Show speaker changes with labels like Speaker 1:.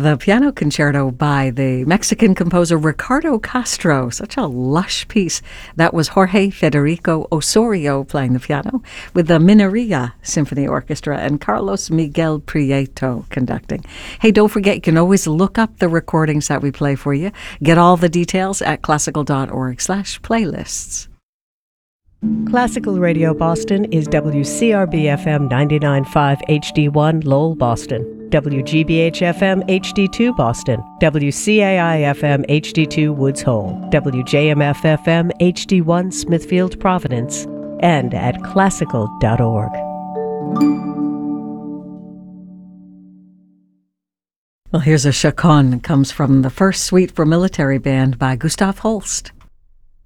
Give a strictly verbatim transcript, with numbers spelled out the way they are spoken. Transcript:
Speaker 1: the piano concerto by the Mexican composer Ricardo Castro. Such a lush piece. That was Jorge Federico Osorio playing the piano with the Mineria Symphony Orchestra and Carlos Miguel Prieto conducting. Hey, don't forget, you can always look up the recordings that we play for you. Get all the details at classical.org slash playlists.
Speaker 2: Classical Radio Boston is W C R B F M ninety-nine point five H D one Lowell, Boston, W G B H F M H D two Boston, W C A I F M H D two Woods Hole, W J M F F M H D one Smithfield, Providence, and at classical dot org.
Speaker 1: Well, here's a chaconne. It comes from the first suite for military band by Gustav Holst.